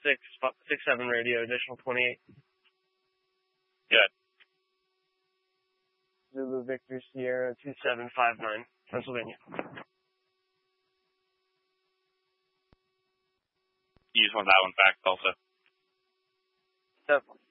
67 radio, additional 28. Good. Zulu Victor Sierra 2759, Pennsylvania. You just want that one back also. Yep.